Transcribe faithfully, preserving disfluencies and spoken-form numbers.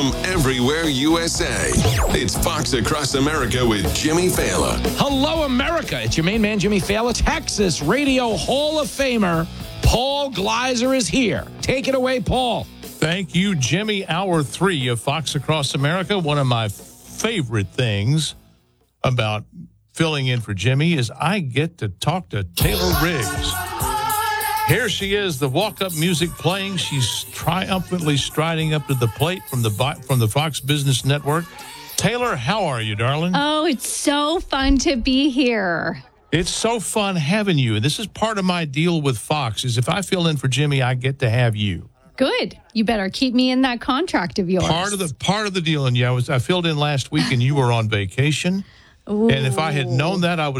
from everywhere U S A. It's Fox Across America with Jimmy Fallon. Hello, America. It's your main man, Jimmy Fallon. Texas Radio Hall of Famer Paul Gleiser is here. Take it away, Paul. Thank you, Jimmy. Hour three of Fox Across America. One of my favorite things about filling in for Jimmy is I get to talk to Taylor Riggs. Here she is, the walk-up music playing. She's triumphantly striding up to the plate from the from the Fox Business Network. Taylor, how are you, darling? Oh, it's so fun to be here. It's so fun having you. And this is part of my deal with Fox, is if I fill in for Jimmy, I get to have you. Good. You better keep me in that contract of yours. Part of the part of the deal, and yeah, I was I filled in last week, and you were on vacation. Ooh. And if I had known that, I would